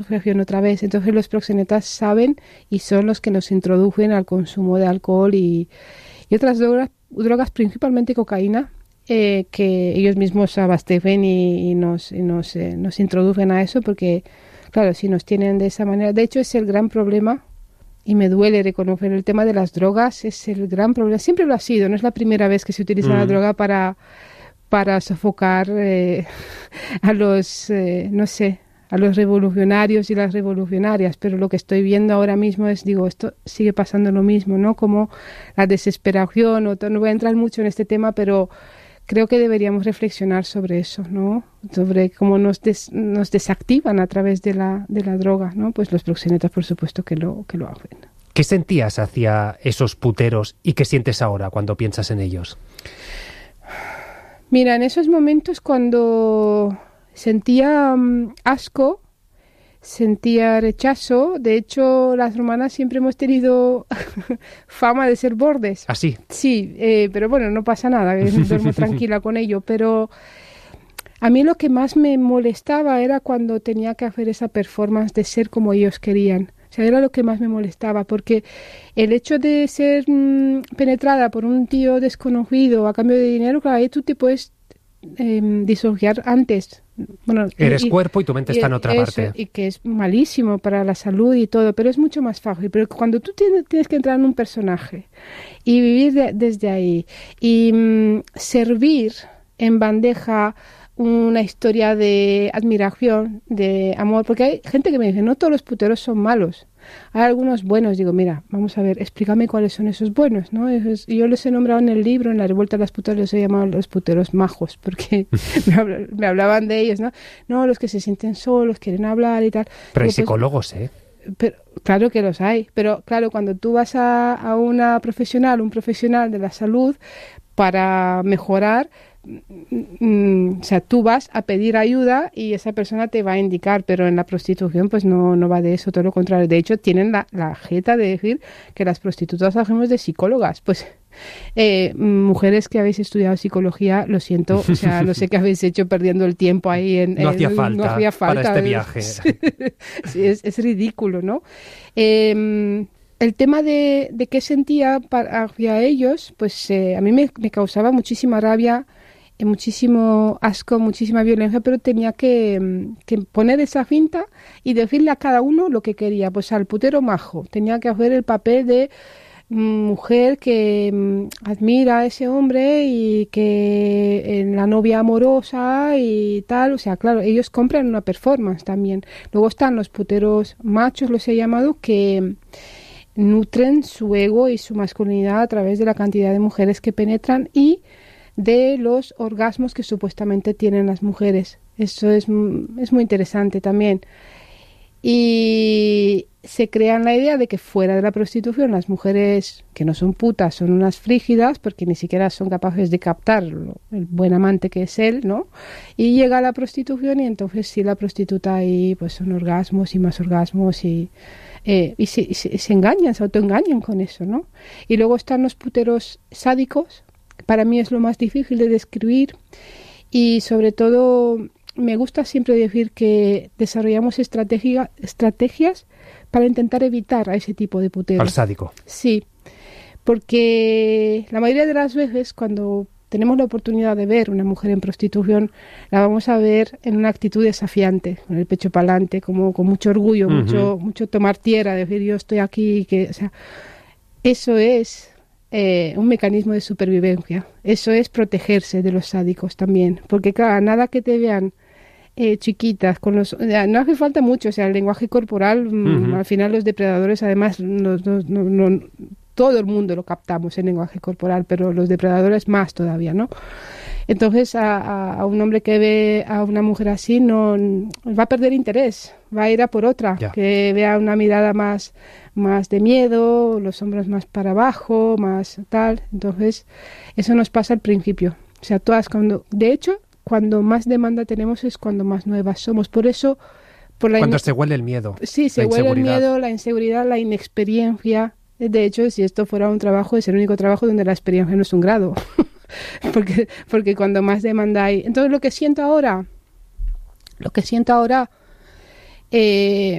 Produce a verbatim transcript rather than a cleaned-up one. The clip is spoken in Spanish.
otra vez. Entonces los proxenetas saben y son los que nos introducen al consumo de alcohol y, y otras drogas, drogas, principalmente cocaína, eh, que ellos mismos abastecen y, y, nos, y nos, eh, nos introducen a eso porque, claro, si nos tienen de esa manera... De hecho, es el gran problema, y me duele reconocer, el tema de las drogas es el gran problema. Siempre lo ha sido, no es la primera vez que se utiliza mm. la droga para, para sofocar eh, a los, eh, no sé... a los revolucionarios y las revolucionarias, pero lo que estoy viendo ahora mismo es, digo, esto sigue pasando lo mismo, ¿no? Como la desesperación, o no voy a entrar mucho en este tema, pero creo que deberíamos reflexionar sobre eso, ¿no? Sobre cómo nos, des, nos desactivan a través de la, de la droga, ¿no? Pues los proxenetas, por supuesto, que lo, que lo hacen. ¿Qué sentías hacia esos puteros y qué sientes ahora cuando piensas en ellos? Mira, en esos momentos cuando... sentía um, asco, sentía rechazo. De hecho, las romanas siempre hemos tenido fama de ser bordes. ¿Ah, sí? Sí, eh, pero bueno, no pasa nada, duermo tranquila con ello. Pero a mí lo que más me molestaba era cuando tenía que hacer esa performance de ser como ellos querían. O sea, era lo que más me molestaba, porque el hecho de ser mmm, penetrada por un tío desconocido a cambio de dinero, claro, ahí tú te puedes eh, disociar antes. Bueno, eres y, cuerpo y tu mente y, está en otra eso, parte. Y que es malísimo para la salud y todo, pero es mucho más fácil. Pero cuando tú tienes, tienes que entrar en un personaje y vivir de, desde ahí y mmm, servir en bandeja una historia de admiración, de amor, porque hay gente que me dice, no todos los puteros son malos, hay algunos buenos. Digo, mira, vamos a ver, explícame cuáles son esos buenos, ¿no? Esos, yo los he nombrado en el libro, en la revuelta de las puteras, los he llamado los puteros majos, porque me, habl- me hablaban de ellos, ¿no? No, los que se sienten solos, quieren hablar y tal. Pero hay Digo, pues, psicólogos, ¿eh? Pero, claro que los hay, pero claro, cuando tú vas a, a una profesional, un profesional de la salud, para mejorar, Mm, o sea, tú vas a pedir ayuda y esa persona te va a indicar, pero en la prostitución pues no, no va de eso, todo lo contrario. De hecho, tienen la, la jeta de decir que las prostitutas hacemos de psicólogas. Pues eh, mujeres que habéis estudiado psicología, lo siento, o sea, no sé qué habéis hecho perdiendo el tiempo ahí en... No, en, hacía, falta no hacía falta para este viaje. Sí, es, es ridículo, ¿no? Eh, el tema de, de qué sentía para, hacia ellos, pues eh, a mí me, me causaba muchísima rabia, muchísimo asco, muchísima violencia, pero tenía que, que poner esa cinta y decirle a cada uno lo que quería. Pues al putero majo tenía que hacer el papel de mujer que um, admira a ese hombre y que en la novia amorosa y tal. O sea, claro, ellos compran una performance también. Luego están los puteros machos, los he llamado, que nutren su ego y su masculinidad a través de la cantidad de mujeres que penetran y de los orgasmos que supuestamente tienen las mujeres. Eso es, es muy interesante también. Y se crean la idea de que fuera de la prostitución las mujeres que no son putas son unas frígidas porque ni siquiera son capaces de captar lo, el buen amante que es él, ¿no? Y llega a la prostitución y entonces sí, la prostituta ahí pues son orgasmos y más orgasmos y, eh, y, se, y se, se engañan, se autoengañan con eso, ¿no? Y luego están los puteros sádicos. Para mí es lo más difícil de describir y sobre todo me gusta siempre decir que desarrollamos estrategia, estrategias para intentar evitar a ese tipo de puteros. Al sádico. Sí, porque la mayoría de las veces cuando tenemos la oportunidad de ver una mujer en prostitución, la vamos a ver en una actitud desafiante, con el pecho para adelante, como con mucho orgullo, uh-huh. mucho, mucho tomar tierra, decir yo estoy aquí, que, o sea, eso es Eh, un mecanismo de supervivencia. Eso es protegerse de los sádicos también, porque claro, nada que te vean eh, chiquitas, con los, no hace falta mucho, o sea, el lenguaje corporal, uh-huh. al final los depredadores, además, no, no, no, no, todo el mundo lo captamos en lenguaje corporal, pero los depredadores más todavía, ¿no? Entonces a, a, a un hombre que ve a una mujer así no va a perder interés, va a ir a por otra, yeah. que vea una mirada más, más de miedo, los hombros más para abajo, más tal. Entonces eso nos pasa al principio. O sea, todas cuando, de hecho, cuando más demanda tenemos es cuando más nuevas somos. Por eso, por la cuando in... se huele el miedo. Sí, se huele el miedo, la inseguridad, la inexperiencia. De hecho, si esto fuera un trabajo, es el único trabajo donde la experiencia no es un grado. porque, porque cuando más demanda hay. Entonces lo que siento ahora, lo que siento ahora eh,